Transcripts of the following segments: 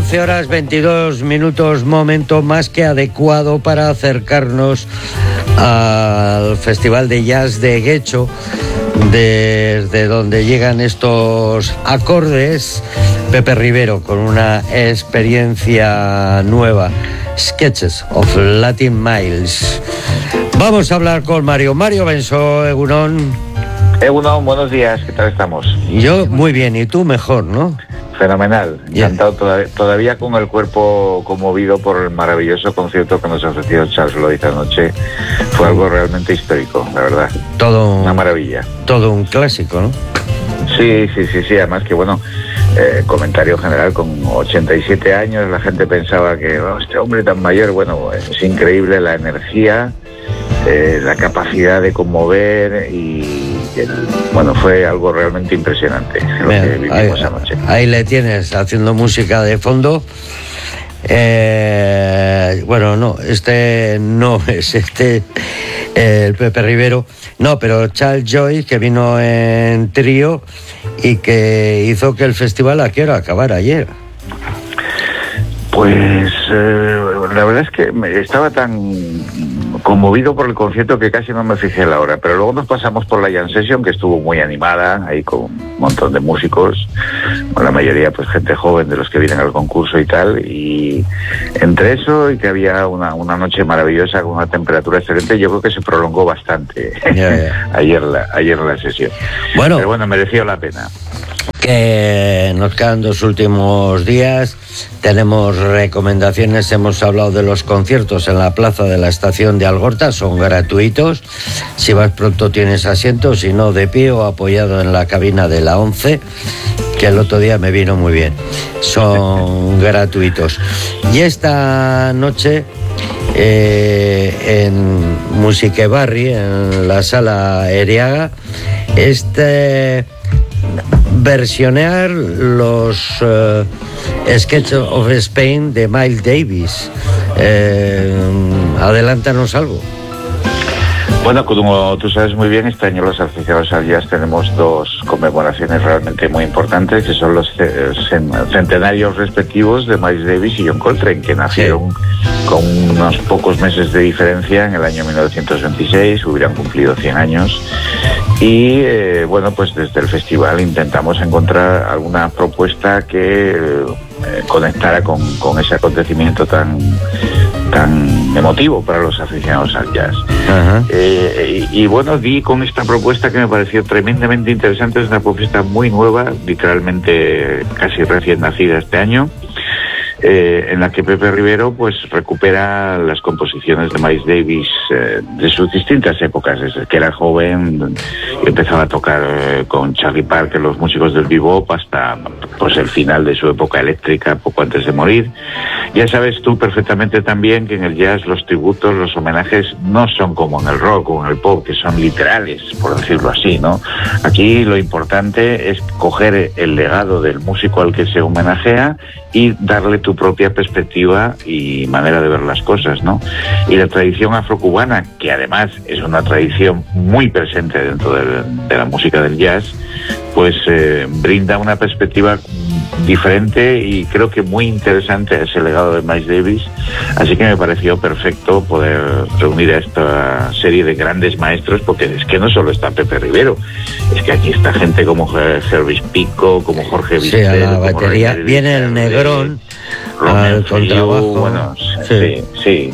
11 horas 22 minutos, momento más que adecuado para acercarnos al Festival de Jazz de Guecho, desde donde llegan estos acordes. Pepe Rivero con una experiencia nueva, Sketches of Latin Miles. Vamos a hablar con Mario Benso. Egunon. Egunon, buenos días, ¿qué tal estamos? Yo muy bien, y tú mejor, ¿no? Fenomenal, encantado, todavía con el cuerpo conmovido por el maravilloso concierto que nos ha ofrecido Charles Lloyd anoche. Fue algo realmente histórico, la verdad. Una maravilla. Todo un clásico, ¿no? Sí, además que bueno, comentario general, con 87 años la gente pensaba que este hombre tan mayor, bueno, es increíble la energía, la capacidad de conmover y bueno, fue algo realmente impresionante lo que vivimos anoche. Ahí le tienes haciendo música de fondo. Bueno, no, el Pepe Rivero, no, pero Charles Lloyd, que vino en trío y que hizo que el festival acabara ayer. Pues la verdad es que estaba tan conmovido por el concierto que casi no me fijé la hora, pero luego nos pasamos por la Jam Session, que estuvo muy animada, ahí con un montón de músicos, con la mayoría pues gente joven de los que vienen al concurso y tal, y entre eso y que había una noche maravillosa con una temperatura excelente, yo creo que se prolongó bastante ayer la sesión. Bueno, pero bueno, mereció la pena. Que nos quedan 2 últimos días, tenemos recomendaciones, hemos hablado de los conciertos en la plaza de la estación de Algorta, son gratuitos, si vas pronto tienes asiento, si no de pie o apoyado en la cabina de la 11, que el otro día me vino muy bien, son gratuitos. Y esta noche en Musique Barri, en la sala Eriaga, versionear los Sketches of Spain de Miles Davis. Adelántanos algo. Bueno, como tú sabes muy bien, este año los aficionados al jazz tenemos 2 conmemoraciones realmente muy importantes, que son los centenarios respectivos de Miles Davis y John Coltrane, que nacieron con unos pocos meses de diferencia en el año 1926, hubieran cumplido 100 años. Y bueno, pues desde el festival intentamos encontrar alguna propuesta que conectara con ese acontecimiento tan emotivo para los aficionados al jazz. Y bueno, di con esta propuesta que me pareció tremendamente interesante. Es una propuesta muy nueva, literalmente casi recién nacida este año, en la que Pepe Rivero pues recupera las composiciones de Miles Davis de sus distintas épocas, desde que era joven y empezaba a tocar con Charlie Parker, los músicos del bebop, hasta pues el final de su época eléctrica, poco antes de morir. Ya sabes tú perfectamente también que en el jazz los tributos, los homenajes no son como en el rock o en el pop, que son literales, por decirlo así, ¿no? Aquí lo importante es coger el legado del músico al que se homenajea y darle tu propia perspectiva y manera de ver las cosas, ¿no? Y la tradición afrocubana, que además es una tradición muy presente dentro de la música del jazz, pues brinda una perspectiva diferente y creo que muy interesante a ese legado de Miles Davis. Así que me pareció perfecto poder reunir a esta serie de grandes maestros, porque es que no solo está Pepe Rivero, es que aquí está gente como Herbie Pico, como Jorge Vistel, a la batería viene el Negrón al contrabajo. Bueno, sí.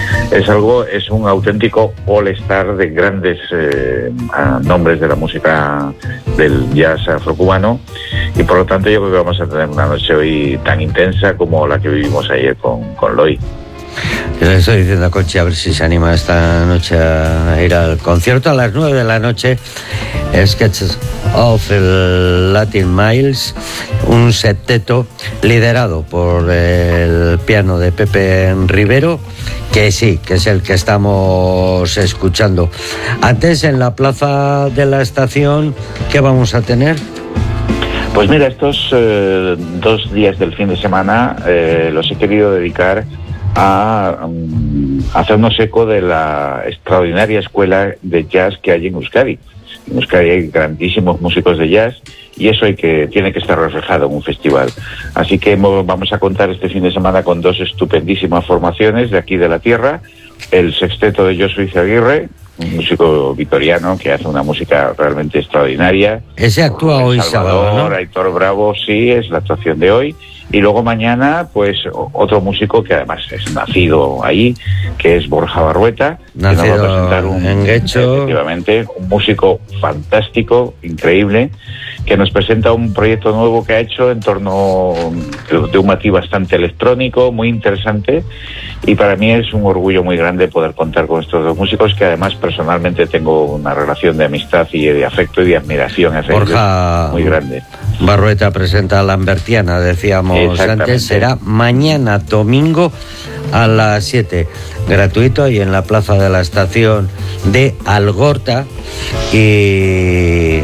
Es un auténtico all-star de grandes nombres de la música del jazz afrocubano, y por lo tanto yo creo que vamos a tener una noche hoy tan intensa como la que vivimos ayer con Lloyd. Yo le estoy diciendo a Conchi a ver si se anima esta noche a ir al concierto a las 9 de la noche. Sketches of Latin Miles, un septeto liderado por el piano de Pepe Rivero, que sí, que es el que estamos escuchando. Antes, en la plaza de la estación, ¿qué vamos a tener? Pues mira, estos 2 días del fin de semana los he querido dedicar a hacernos eco de la extraordinaria escuela de jazz que hay en Euskadi. En Euskadi hay grandísimos músicos de jazz y eso tiene que estar reflejado en un festival. Así que vamos a contar este fin de semana con 2 estupendísimas formaciones de aquí de la tierra: el sexteto de Josu Izaguirre, un músico vitoriano que hace una música realmente extraordinaria. Ese actúa hoy sábado, ¿no? Aitor Bravo, sí, es la actuación de hoy. Y luego mañana, pues, otro músico que además es nacido ahí, que es Borja Barrueta. Nacido que nos va a presentar en Guecho. Efectivamente, un músico fantástico, increíble, que nos presenta un proyecto nuevo que ha hecho en torno de un matiz bastante electrónico, muy interesante. Y para mí es un orgullo muy grande poder contar con estos 2 músicos, que además personalmente tengo una relación de amistad y de afecto y de admiración Borja muy grande. Barrueta presenta a Lambertiana, decíamos antes. Será mañana domingo a las 7, gratuito, y en la plaza de la estación de Algorta, y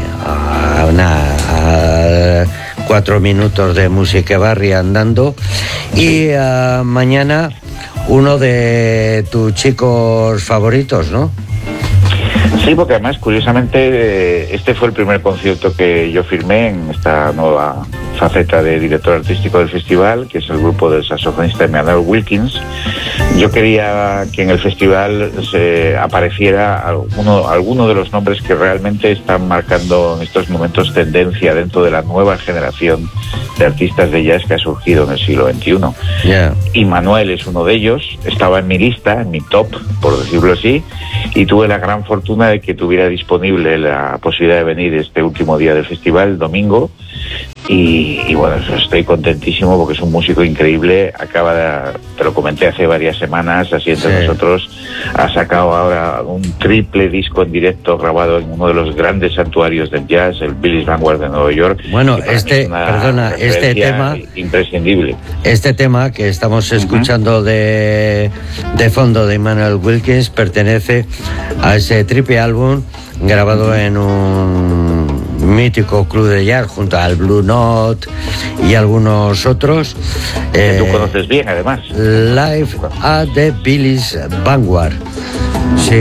a 4 minutos de Musica Barri andando. Y mañana uno de tus chicos favoritos, ¿no? Sí, porque además, curiosamente, este fue el primer concierto que yo firmé en esta nueva faceta de director artístico del festival, que es el grupo del saxofonista Emmanuel Wilkins. Yo quería que en el festival se apareciera alguno de los nombres que realmente están marcando en estos momentos tendencia dentro de la nueva generación de artistas de jazz que ha surgido en el siglo XXI. Yeah. Y Manuel es uno de ellos. Estaba en mi lista, en mi top, por decirlo así, y tuve la gran fortuna de que tuviera disponible la posibilidad de venir este último día del festival, el domingo. Y bueno, estoy contentísimo porque es un músico increíble. Te lo comenté hace varias semanas, así entre nosotros, ha sacado ahora un triple disco en directo grabado en uno de los grandes santuarios del jazz, el Billy's Vanguard de Nueva York. Bueno, este tema imprescindible. Este tema que estamos escuchando de fondo de Emmanuel Wilkins pertenece a ese triple álbum grabado en un mítico club de jazz junto al Blue Note y algunos otros. Que tú conoces bien, además. Live at the Billy's Vanguard. Sí.